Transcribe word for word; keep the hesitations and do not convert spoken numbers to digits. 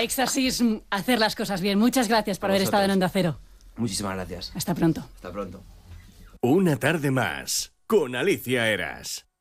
éxtasis hacer las cosas bien. Muchas gracias por A haber vosotros. estado en Onda Cero. Muchísimas gracias. Hasta pronto. Hasta pronto. Una tarde más con Alicia Eras.